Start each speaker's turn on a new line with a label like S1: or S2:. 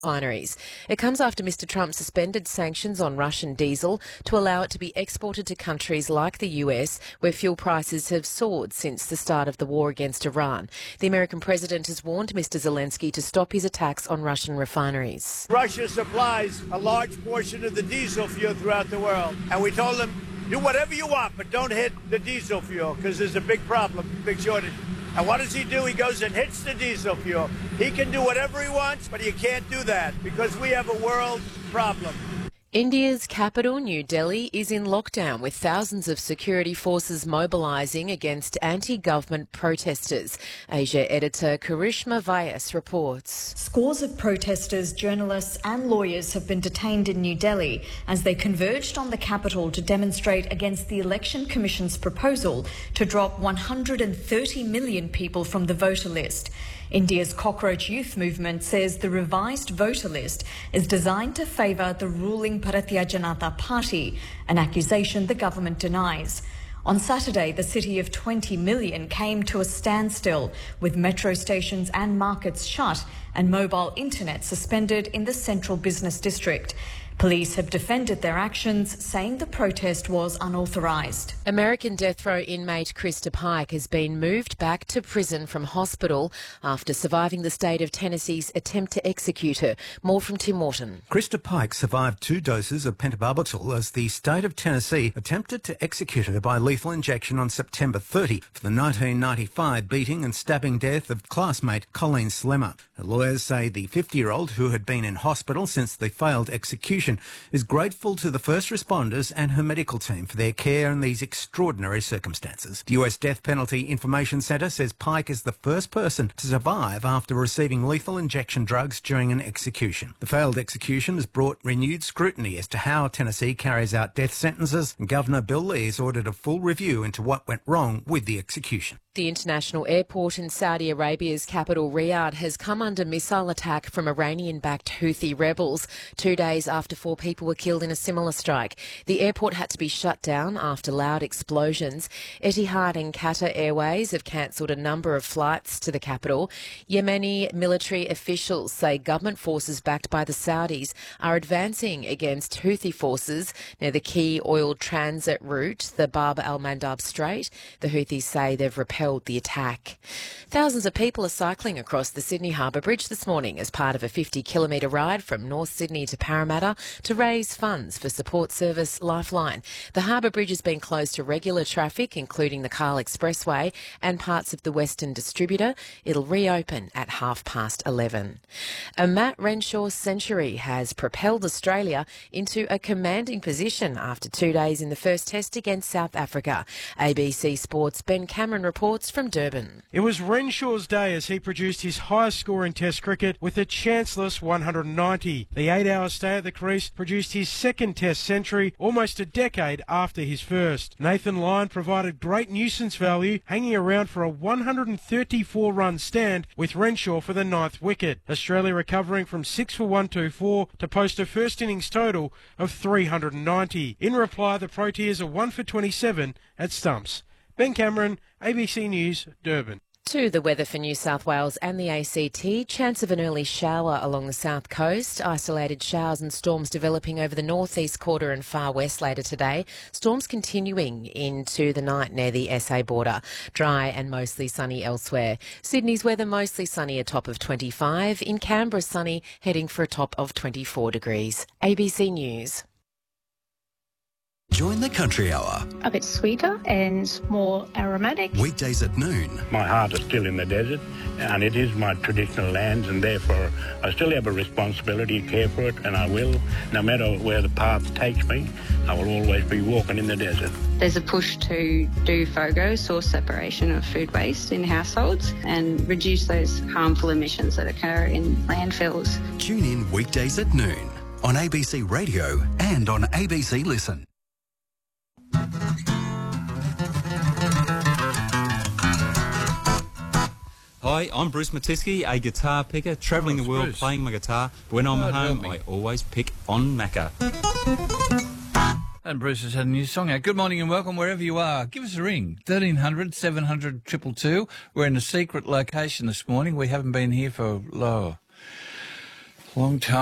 S1: refineries. It comes after Mr Trump suspended sanctions on Russian diesel to allow it to be exported to countries like the US, where fuel prices have soared since the start of the war against Iran. The American president has warned Mr Zelensky to stop his attacks on Russian refineries.
S2: Russia supplies a large portion of the diesel fuel throughout the world, and we told them, do whatever you want, but don't hit the diesel fuel, because there's a big problem, big shortage. And what does he do? He goes and hits the diesel fuel. He can do whatever he wants, but you can't do that because we have a world problem.
S1: India's capital, New Delhi, is in lockdown with thousands of security forces mobilising against anti-government protesters. Asia editor Karishma Vyas reports.
S3: Scores of protesters, journalists and lawyers have been detained in New Delhi as they converged on the capital to demonstrate against the Election Commission's proposal to drop 130 million people from the voter list. India's Cockroach Youth Movement says the revised voter list is designed to favour the ruling Bharatiya Janata Party, an accusation the government denies. On Saturday, the city of 20 million came to a standstill, with metro stations and markets shut and mobile internet suspended in the central business district. Police have defended their actions, saying the protest was unauthorised.
S1: American death row inmate Krista Pike has been moved back to prison from hospital after surviving the state of Tennessee's attempt to execute her. More from Tim Morton.
S4: Krista Pike survived 2 doses of pentobarbital as the state of Tennessee attempted to execute her by lethal injection on September 30 for the 1995 beating and stabbing death of classmate Colleen Slemmer. Her lawyers say the 50-year-old, who had been in hospital since the failed execution, is grateful to the first responders and her medical team for their care in these extraordinary circumstances. The US Death Penalty Information Centre says Pike is the first person to survive after receiving lethal injection drugs during an execution. The failed execution has brought renewed scrutiny as to how Tennessee carries out death sentences, and Governor Bill Lee has ordered a full review into what went wrong with the execution.
S1: The international airport in Saudi Arabia's capital Riyadh has come under missile attack from Iranian-backed Houthi rebels 2 days after 4 people were killed in a similar strike. The airport had to be shut down after loud explosions. Etihad and Qatar Airways have cancelled a number of flights to the capital. Yemeni military officials say government forces backed by the Saudis are advancing against Houthi forces near the key oil transit route, the Bab al-Mandab Strait. The Houthis say they've repelled the attack. Thousands of people are cycling across the Sydney Harbour Bridge this morning as part of a 50-kilometre ride from North Sydney to Parramatta to raise funds for support service Lifeline. The Harbour Bridge has been closed to regular traffic, including the Cahill Expressway and parts of the Western Distributor. It'll reopen at 11:30. A Matt Renshaw century has propelled Australia into a commanding position after 2 days in the first test against South Africa. ABC Sports' Ben Cameron reports from Durban.
S5: It was Renshaw's day as he produced his highest score in Test cricket with a chanceless 190. The 8-hour stay at the crease produced his second Test century almost a decade after his first. Nathan Lyon provided great nuisance value, hanging around for a 134-run stand with Renshaw for the 9th wicket. Australia recovering from 6 for 124 to post a first innings total of 390. In reply, the Proteas are 1 for 27 at stumps. Ben Cameron, ABC News, Durban.
S1: To the weather for New South Wales and the ACT, chance of an early shower along the south coast, isolated showers and storms developing over the northeast quarter and far west later today, storms continuing into the night near the SA border, dry and mostly sunny elsewhere. Sydney's weather mostly sunny, a top of 25, in Canberra sunny, heading for a top of 24 degrees. ABC News.
S6: Join the Country Hour.
S7: A bit sweeter and more aromatic.
S6: Weekdays at noon.
S8: My heart is still in the desert and it is my traditional lands, and therefore I still have a responsibility to care for it, and I will. No matter where the path takes me, I will always be walking in the desert.
S7: There's a push to do FOGO, source separation of food waste in households, and reduce those harmful emissions that occur in landfills.
S6: Tune in weekdays at noon on ABC Radio and on ABC Listen.
S9: Hi, I'm Bruce Matisky, a guitar picker, travelling the world playing my guitar. When I'm home, I always pick on Macca.
S10: And Bruce has had a new song out. Good morning and welcome wherever you are. Give us a ring, 1300 700 222. We're in a secret location this morning. We haven't been here for, Long time.